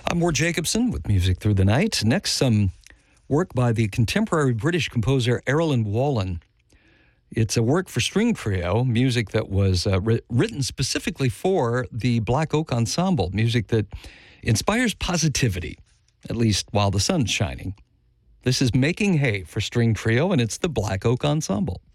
I'm Ward Jacobson with Music Through the Night. Next, some work by the contemporary British composer Erilyn Wallen. It's a work for string trio, music that was written specifically for the Black Oak Ensemble, music that inspires positivity, at least while the sun's shining. This is Making Hay for string trio, and it's the Black Oak Ensemble.